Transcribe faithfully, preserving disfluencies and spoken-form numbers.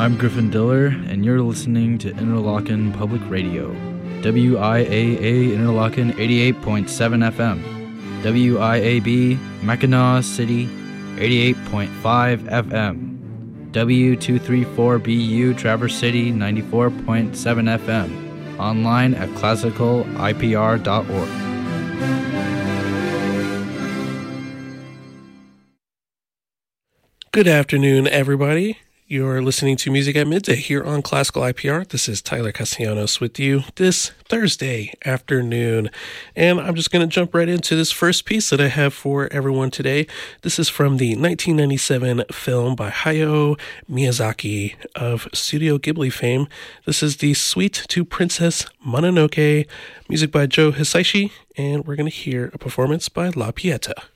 I'm Griffin Diller, and you're listening to Interlochen Public Radio, W I A A Interlochen eighty-eight point seven F M, W I A B Mackinac City eighty-eight point five F M, W two thirty-four B U Traverse City ninety-four point seven F M, online at classical I P R dot org. Good afternoon, everybody. You're listening to Music at Midday here on Classical I P R. This is Tyler Castellanos with you this Thursday afternoon. And I'm just going to jump right into this first piece that I have for everyone today. This is from the nineteen ninety-seven film by Hayao Miyazaki of Studio Ghibli fame. This is the Suite to Princess Mononoke, music by Joe Hisaishi, and we're going to hear a performance by La Pieta.